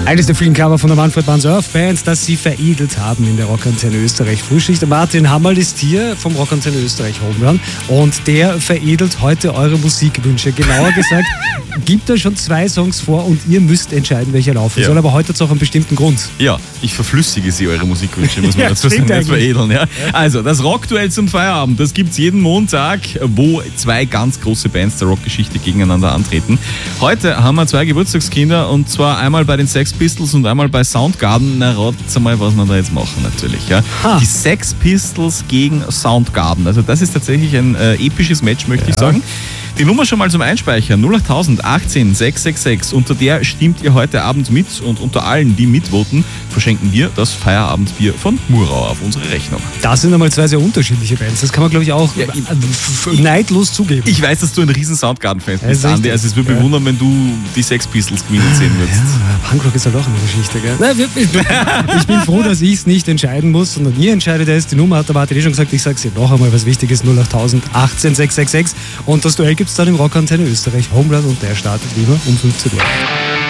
Eines der vielen Cover von der Manfred Mann Surf Band, das sie veredelt haben in der Rockantenne Österreich Frühschicht. Martin Hammerl ist hier vom Rockantenne Österreich Homerun und der veredelt heute eure Musikwünsche. Genauer gesagt, gibt er schon 2 Songs vor und ihr müsst entscheiden, welcher laufen soll. Aber heute hat es auch einen bestimmten Grund. Ja, ich verflüssige sie, eure Musikwünsche, muss man dazu sagen, nicht veredeln. Ja. Also, das Rockduell zum Feierabend, das gibt es jeden Montag, wo 2 ganz große Bands der Rockgeschichte gegeneinander antreten. Heute haben wir 2 Geburtstagskinder und zwar einmal bei den Sex Pistols und einmal bei Soundgarden. Na, ratet mal, was wir da jetzt machen natürlich. Ja. Die Sex Pistols gegen Soundgarden. Also das ist tatsächlich ein episches Match, möchte ich sagen. Die Nummer schon mal zum Einspeichern, 08000 18 666. Unter der stimmt ihr heute Abend mit und unter allen, die mitvoten, verschenken wir das Feierabendbier von Murau auf unsere Rechnung. Das sind einmal 2 sehr unterschiedliche Bands. Das kann man, glaube ich, auch neidlos zugeben. Ich weiß, dass du ein riesen Soundgarden-Fan bist, Andi. Also es würde mich wundern, wenn du die Sex Pistols gewinnen sehen würdest. Ja, Punkrock ist halt auch eine Geschichte, gell? Na, ich bin froh, dass ich es nicht entscheiden muss, sondern ihr entscheidet es. Die Nummer hat der Martin schon gesagt. Ich sage es dir noch einmal, was wichtig ist, 08000 18 666. Und das Duell gibt es dann im Rockantenne Österreich Homerun und der startet wie immer um 15 Uhr.